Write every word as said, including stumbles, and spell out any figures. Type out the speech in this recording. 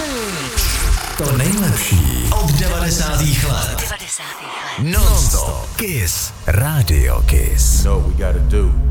To nejlepší od devadesátých let. Non-stop. Kiss. Radio Kiss. Know what we gotta do.